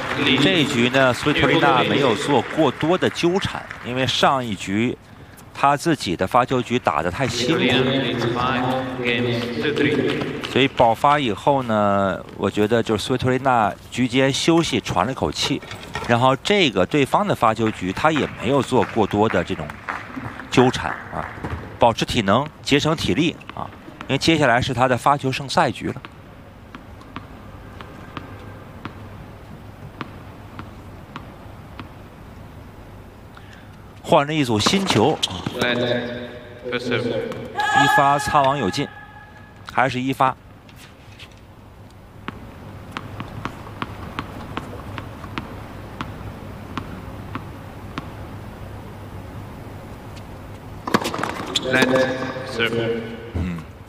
这一局呢，斯维托利娜没有做过多的纠缠，因为上一局他自己的发球局打得太辛苦，所以爆发以后呢，我觉得就是斯维托利娜局间休息喘了口气，然后这个对方的发球局他也没有做过多的这种纠缠啊，保持体能，节省体力啊，因为接下来是他的发球胜赛局了。 换了一组新球，一发擦网有进，还是一发。 serve.